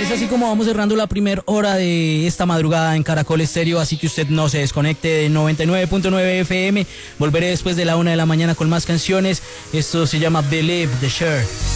Es así como vamos cerrando la primera hora de esta madrugada en Caracol Estéreo, así que usted no se desconecte de 99.9 FM. Volveré después de la 1 de la mañana con más canciones. Esto se llama Believe de Cher.